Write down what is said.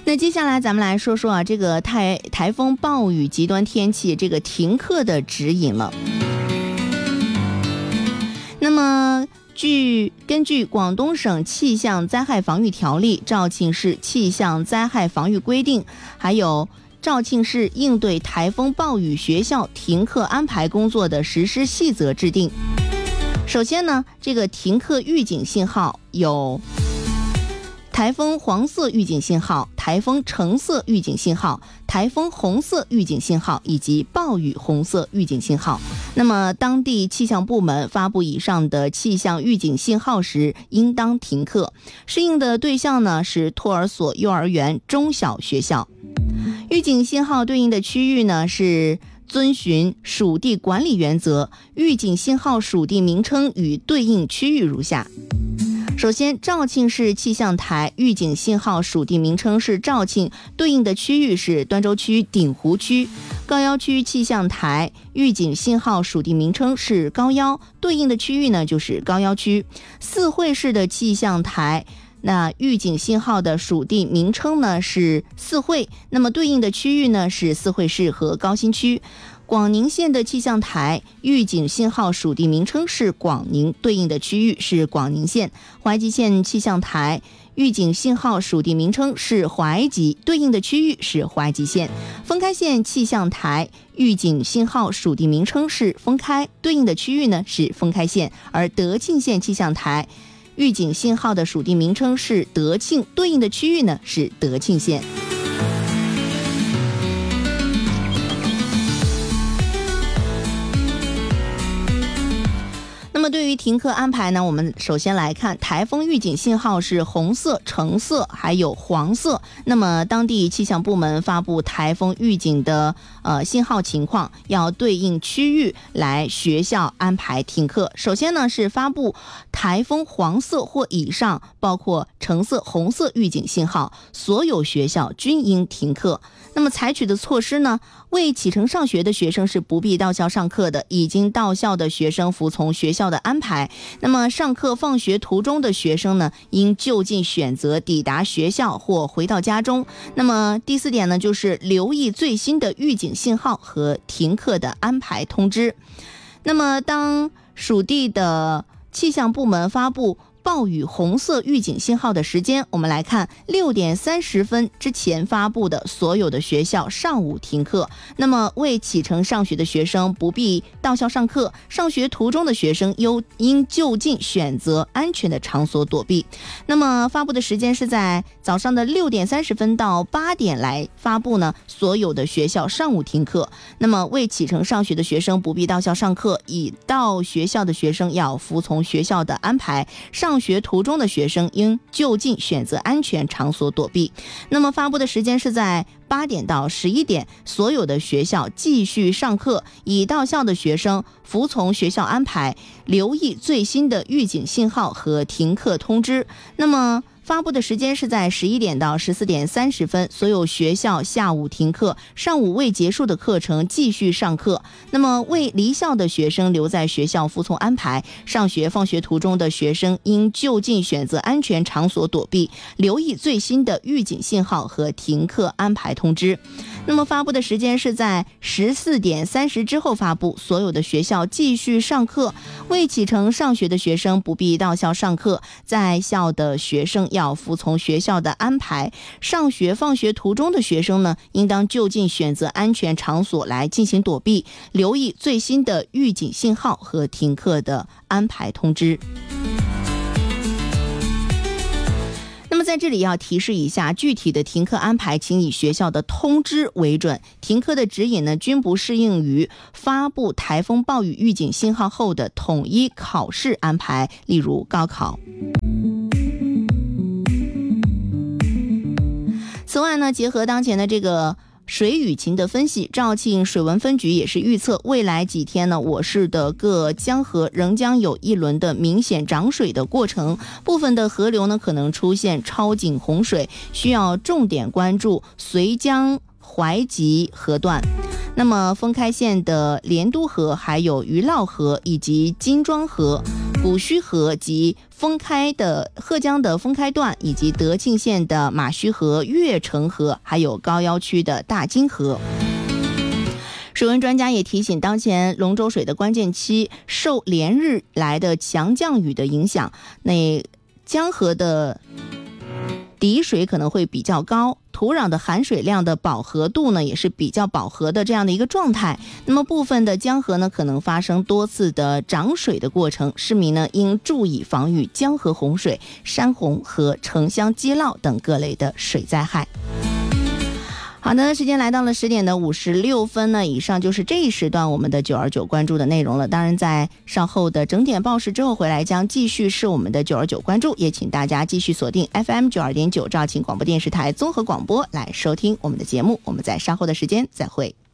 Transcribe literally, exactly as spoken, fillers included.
那接下来咱们来说说啊，这个台台风、暴雨、极端天气这个停课的指引了。那么据根据广东省气象灾害防御条例、肇庆市气象灾害防御规定，还有肇庆市应对台风暴雨学校停课安排工作的实施细则制定。首先呢，这个停课预警信号有台风黄色预警信号、台风橙色预警信号、台风红色预警信号以及暴雨红色预警信号。那么当地气象部门发布以上的气象预警信号时，应当停课。适应的对象呢是托儿所、幼儿园、中小学校。预警信号对应的区域呢是遵循属地管理原则，预警信号属地名称与对应区域如下。首先，肇庆市气象台预警信号属地名称是肇庆，对应的区域是端州区、鼎湖区。高要区气象台预警信号属地名称是高要，对应的区域呢就是高要区。四惠市的气象台那预警信号的属地名称呢是四惠，那么对应的区域呢是四惠市和高新区。广宁县的气象台预警信号属地名称是广宁，对应的区域是广宁县。怀集县气象台预警信号属地名称是怀集，对应的区域是怀集县。封开县气象台预警信号属地名称是封开，对应的区域呢是封开县。而德庆县气象台预警信号的属地名称是德庆，对应的区域呢是德庆县。那么对于停课安排呢，我们首先来看台风预警信号是红色、橙色还有黄色。那么当地气象部门发布台风预警的呃信号情况，要对应区域来学校安排停课。首先呢是发布台风黄色或以上，包括橙色、红色预警信号，所有学校均应停课。那么采取的措施呢，未启程上学的学生是不必到校上课的，已经到校的学生服从学校的安排。那么上课放学途中的学生呢，应就近选择抵达学校或回到家中。那么第四点呢，就是留意最新的预警信号和停课的安排通知。那么当属地的气象部门发布暴雨红色预警信号的时间，我们来看六点三十分之前发布的所有的学校上午停课。那么未启程上学的学生不必到校上课，上学途中的学生又应就近选择安全的场所躲避。那么发布的时间是在早上的六点三十分到八点来发布呢，所有的学校上午停课。那么未启程上学的学生不必到校上课，已到学校的学生要服从学校的安排，上上学途中的学生应就近选择安全场所躲避。那么发布的时间是在八点到十一点，所有的学校继续上课，已到校的学生服从学校安排，留意最新的预警信号和停课通知。那么发布的时间是在十一点到十四点三十分，所有学校下午停课，上午未结束的课程继续上课。那么未离校的学生留在学校服从安排，上学放学途中的学生应就近选择安全场所躲避，留意最新的预警信号和停课安排通知。那么发布的时间是在十四点三十之后发布，所有的学校继续上课，未启程上学的学生不必到校上课，在校的学生要服从学校的安排，上学放学途中的学生呢，应当就近选择安全场所来进行躲避，留意最新的预警信号和停课的安排通知。那么在这里要提示一下，具体的停课安排请以学校的通知为准，停课的指引呢均不适应于发布台风暴雨预警信号后的统一考试安排，例如高考。此外呢，结合当前的这个水雨情的分析，肇庆水文分局也是预测未来几天呢，我市的各江河仍将有一轮的明显涨水的过程，部分的河流呢可能出现超警洪水，需要重点关注绥江怀集河段。那么封开县的莲都河、还有余涝河以及金庄河古虚河及封开的鹤江的封开段，以及德庆县的马须河、月城河，还有高要区的大金河。水文专家也提醒，当前龙舟水的关键期受连日来的强降雨的影响，那江河的底水可能会比较高，土壤的含水量的饱和度呢也是比较饱和的这样的一个状态。那么部分的江河呢可能发生多次的涨水的过程，市民呢应注意防御江河洪水、山洪和城乡积涝等各类的水灾害。好的，时间来到了十点的五十六分呢，以上就是这一时段我们的九二九关注的内容了。当然，在稍后的整点报时之后回来，将继续是我们的九二九关注，也请大家继续锁定 F M 九二点九肇庆广播电视台综合广播来收听我们的节目。我们在稍后的时间再会。